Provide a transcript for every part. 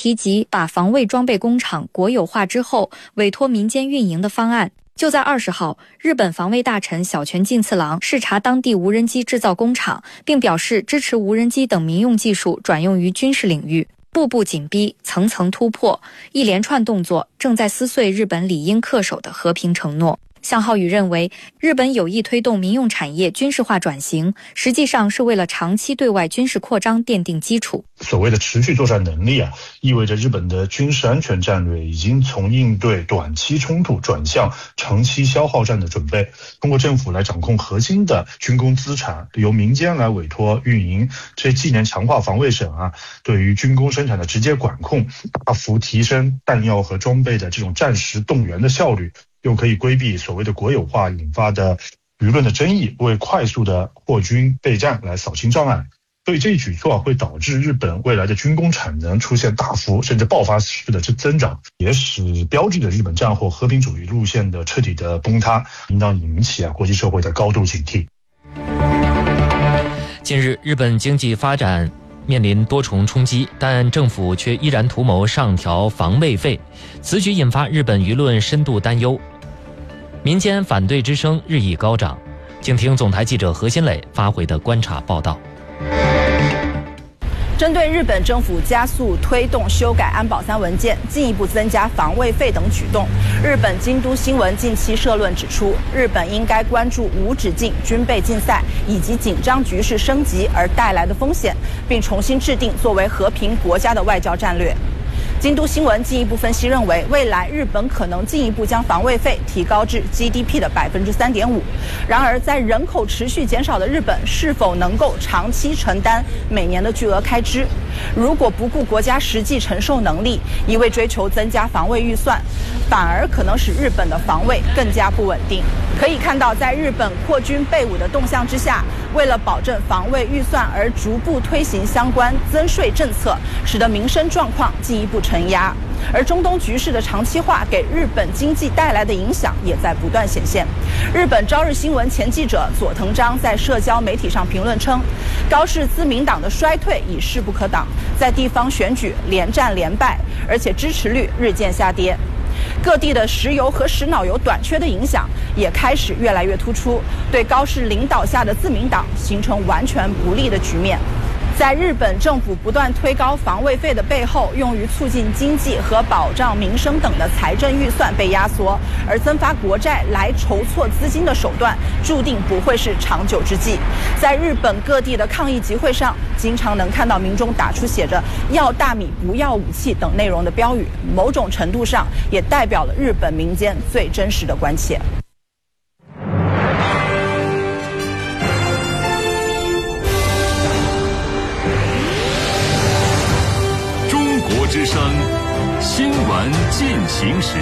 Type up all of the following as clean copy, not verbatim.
提及把防卫装备工厂国有化之后委托民间运营的方案。就在20号，日本防卫大臣小泉进次郎视察当地无人机制造工厂，并表示支持无人机等民用技术转用于军事领域。步步紧逼，层层突破，一连串动作正在撕碎日本理应恪守的和平承诺。向浩宇认为，日本有意推动民用产业军事化转型，实际上是为了长期对外军事扩张奠定基础。 所谓的持续作战能力意味着日本的军事安全战略已经从应对短期冲突转向长期消耗战的准备。通过政府来掌控核心的军工资产，由民间来委托运营，这既能强化防卫省对于军工生产的直接管控，大幅提升弹药和装备的这种战时动员的效率，又可以规避所谓的国有化引发的舆论的争议，为快速的扩军备战来扫清障碍。所以这一举措会导致日本未来的军工产能出现大幅甚至爆发式的增长，也使标志着日本战后和平主义路线的彻底的崩塌，应当引起国际社会的高度警惕。 近日，日本经济发展面临多重冲击，但政府却依然图谋上调防卫费，此举引发日本舆论深度担忧，民间反对之声日益高涨。请听总台记者何新磊发回的观察报道。 针对日本政府加速推动修改安保3文件，进一步增加防卫费等举动，日本京都新闻近期社论指出，日本应该关注无止境军备竞赛以及紧张局势升级而带来的风险，并重新制定作为和平国家的外交战略。京都新闻进一步分析认为，未来日本可能进一步将防卫费提高至 GDP 的 3.5%。然而，在人口持续减少的日本，是否能够长期承担每年的巨额开支？如果不顾国家实际承受能力，一味追求增加防卫预算，反而可能使日本的防卫更加不稳定。可以看到，在日本扩军备武的动向之下，为了保证防卫预算而逐步推行相关增税政策，使得民生状况进一步承压。而中东局势的长期化给日本经济带来的影响也在不断显现。日本朝日新闻前记者佐藤章在社交媒体上评论称，高市自民党的衰退已势不可挡，在地方选举连战连败，而且支持率日渐下跌。各地的石油和石脑油短缺的影响也开始越来越突出，对高市领导下的自民党形成完全不利的局面。在日本政府不断推高防卫费的背后，用于促进经济和保障民生等的财政预算被压缩，而增发国债来筹措资金的手段注定不会是长久之计。在日本各地的抗议集会上，经常能看到民众打出写着“要大米不要武器”等内容的标语，某种程度上也代表了日本民间最真实的关切。 之声新闻进行时。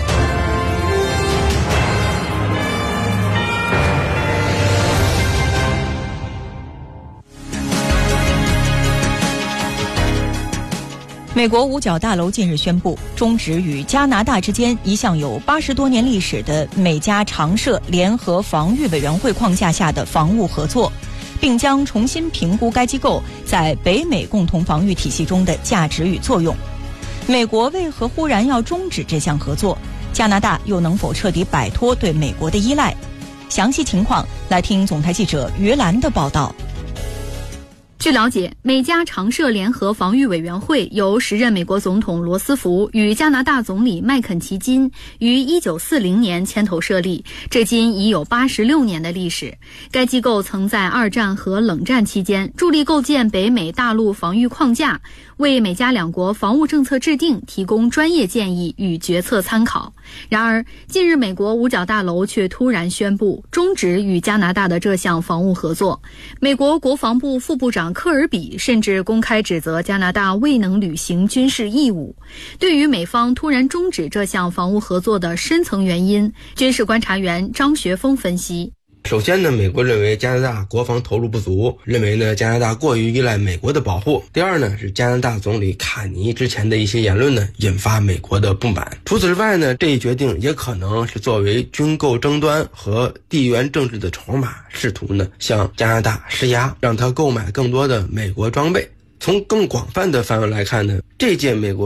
美国五角大楼近日宣布，终止与加拿大之间一向有80多年历史的美加常设联合防御委员会框架下的防务合作，并将重新评估该机构在北美共同防御体系中的价值与作用。美国为何忽然要终止这项合作？加拿大又能否彻底摆脱对美国的依赖？详细情况来听总台记者于兰的报道。 据了解，美加常设联合防御委员会由时任美国总统罗斯福与加拿大总理麦肯齐金于1940年牵头设立，至今已有86年的历史。该机构曾在二战和冷战期间助力构建北美大陆防御框架，为美加两国防务政策制定提供专业建议与决策参考。然而，近日美国五角大楼却突然宣布终止与加拿大的这项防务合作。美国国防部副部长科尔比甚至公开指责加拿大未能履行军事义务。对于美方突然终止这项防务合作的深层原因，军事观察员张学峰分析。 首先呢，美国认为加拿大国防投入不足，认为呢加拿大过于依赖美国的保护。第二呢，是加拿大总理卡尼之前的一些言论呢引发美国的不满。除此之外呢，这一决定也可能是作为军购争端和地缘政治的筹码，试图呢向加拿大施压，让他购买更多的美国装备。从更广泛的范围来看呢，这届美国